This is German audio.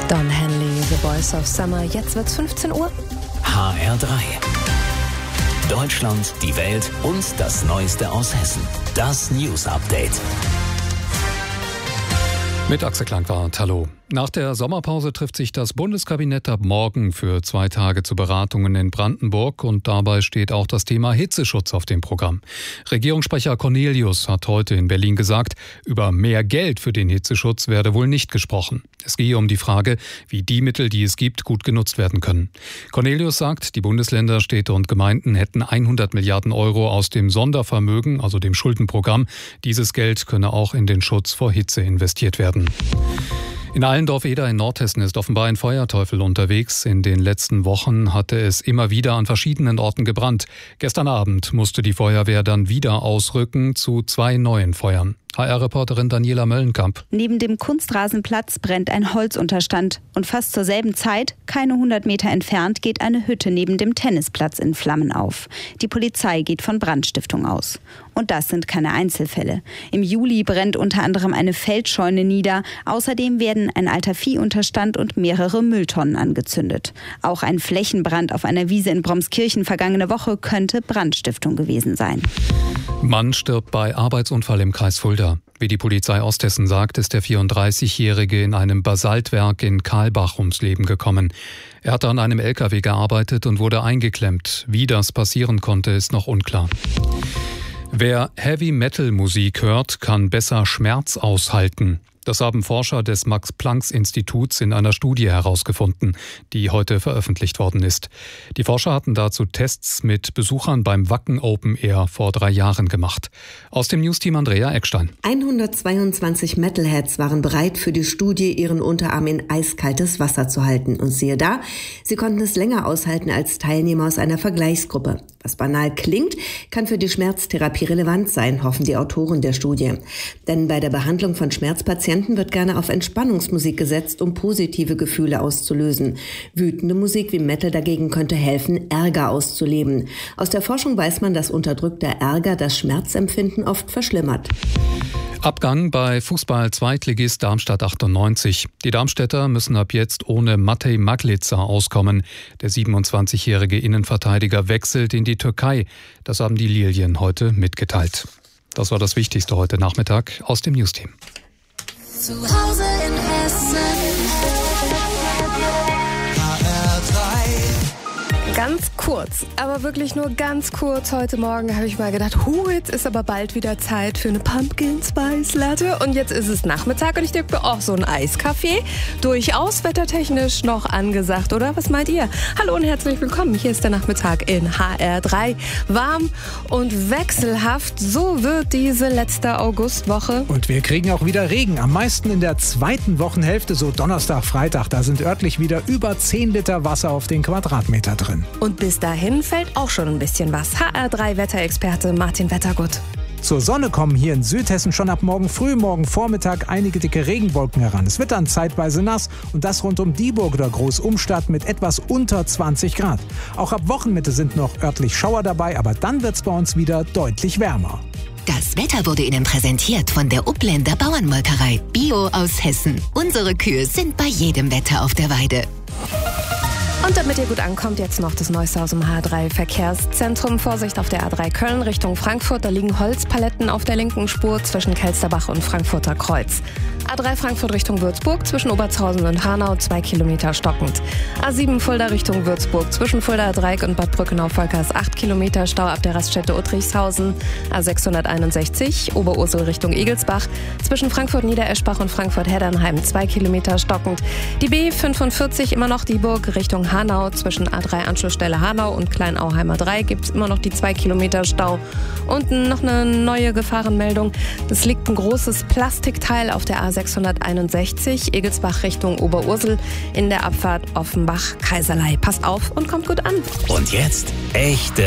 Don Henley, The Voice of Summer. Jetzt wird's 15 Uhr. HR3. Deutschland, die Welt und das Neueste aus Hessen. Das News Update. Mit Axel Klangwart, hallo. Nach der Sommerpause trifft sich das Bundeskabinett ab morgen für 2 Tage zu Beratungen in Brandenburg und dabei steht auch das Thema Hitzeschutz auf dem Programm. Regierungssprecher Cornelius hat heute in Berlin gesagt, über mehr Geld für den Hitzeschutz werde wohl nicht gesprochen. Es gehe um die Frage, wie die Mittel, die es gibt, gut genutzt werden können. Cornelius sagt, die Bundesländer, Städte und Gemeinden hätten 100 Milliarden Euro aus dem Sondervermögen, also dem Schuldenprogramm. Dieses Geld könne auch in den Schutz vor Hitze investiert werden. In Allendorf-Eder in Nordhessen ist offenbar ein Feuerteufel unterwegs. In den letzten Wochen hatte es immer wieder an verschiedenen Orten gebrannt. Gestern Abend musste die Feuerwehr dann wieder ausrücken zu 2 neuen Feuern. HR-Reporterin Daniela Möllenkamp. Neben dem Kunstrasenplatz brennt ein Holzunterstand. Und fast zur selben Zeit, keine 100 Meter entfernt, geht eine Hütte neben dem Tennisplatz in Flammen auf. Die Polizei geht von Brandstiftung aus. Und das sind keine Einzelfälle. Im Juli brennt unter anderem eine Feldscheune nieder. Außerdem werden ein alter Viehunterstand und mehrere Mülltonnen angezündet. Auch ein Flächenbrand auf einer Wiese in Bromskirchen vergangene Woche könnte Brandstiftung gewesen sein. Mann stirbt bei Arbeitsunfall im Kreis Fulda. Wie die Polizei Osthessen sagt, ist der 34-Jährige in einem Basaltwerk in Karlbach ums Leben gekommen. Er hatte an einem LKW gearbeitet und wurde eingeklemmt. Wie das passieren konnte, ist noch unklar. Wer Heavy-Metal-Musik hört, kann besser Schmerz aushalten. Das haben Forscher des Max-Planck-Instituts in einer Studie herausgefunden, die heute veröffentlicht worden ist. Die Forscher hatten dazu Tests mit Besuchern beim Wacken Open Air vor 3 Jahren gemacht. Aus dem Newsteam Andrea Eckstein. 122 Metalheads waren bereit, für die Studie ihren Unterarm in eiskaltes Wasser zu halten. Und siehe da, sie konnten es länger aushalten als Teilnehmer aus einer Vergleichsgruppe. Was banal klingt, kann für die Schmerztherapie relevant sein, hoffen die Autoren der Studie. Denn bei der Behandlung von Schmerzpatienten wird gerne auf Entspannungsmusik gesetzt, um positive Gefühle auszulösen. Wütende Musik wie Metal dagegen könnte helfen, Ärger auszuleben. Aus der Forschung weiß man, dass unterdrückter Ärger das Schmerzempfinden oft verschlimmert. Abgang bei Fußball-Zweitligist Darmstadt 98. Die Darmstädter müssen ab jetzt ohne Matej Maglica auskommen. Der 27-jährige Innenverteidiger wechselt in die Türkei. Das haben die Lilien heute mitgeteilt. Das war das Wichtigste heute Nachmittag aus dem Newsteam. Zu Hause in Hessen. Ganz kurz, aber wirklich nur ganz kurz. Heute Morgen habe ich mal gedacht, jetzt ist aber bald wieder Zeit für eine Pumpkin Spice Latte. Und jetzt ist es Nachmittag und ich denke mir, so ein Eiskaffee, durchaus wettertechnisch noch angesagt, oder? Was meint ihr? Hallo und herzlich willkommen. Hier ist der Nachmittag in HR3. Warm und wechselhaft, so wird diese letzte Augustwoche. Und wir kriegen auch wieder Regen. Am meisten in der zweiten Wochenhälfte, so Donnerstag, Freitag. Da sind örtlich wieder über 10 Liter Wasser auf den Quadratmeter drin. Und bis dahin fällt auch schon ein bisschen was. HR3-Wetterexperte Martin Wettergut. Zur Sonne kommen hier in Südhessen schon ab morgen früh, morgen Vormittag einige dicke Regenwolken heran. Es wird dann zeitweise nass und das rund um Dieburg oder Großumstadt mit etwas unter 20 Grad. Auch ab Wochenmitte sind noch örtlich Schauer dabei, aber dann wird es bei uns wieder deutlich wärmer. Das Wetter wurde Ihnen präsentiert von der Upländer Bauernmolkerei. Bio aus Hessen. Unsere Kühe sind bei jedem Wetter auf der Weide. Und damit ihr gut ankommt, jetzt noch das Neueste aus dem HR3-Verkehrszentrum. Vorsicht auf der A3 Köln Richtung Frankfurt. Da liegen Holzpaletten auf der linken Spur zwischen Kelsterbach und Frankfurter Kreuz. A3 Frankfurt Richtung Würzburg zwischen Obertshausen und Hanau 2 Kilometer stockend. A7 Fulda Richtung Würzburg zwischen Fuldaer Dreieck und Bad Brückenau-Volkers 8 Kilometer Stau ab der Raststätte Uttrichshausen. A661 Oberursel Richtung Egelsbach zwischen Frankfurt-Niedereschbach und Frankfurt-Heddernheim 2 Kilometer stockend. Die B45 immer noch Dieburg Richtung Hanau zwischen A3 Anschlussstelle Hanau und Kleinauheimer 3 gibt es immer noch die 2 Kilometer Stau. Und noch eine neue Gefahrenmeldung. Es liegt ein großes Plastikteil auf der A661 Egelsbach Richtung Oberursel in der Abfahrt Offenbach-Kaiserlei. Passt auf und kommt gut an. Und jetzt echte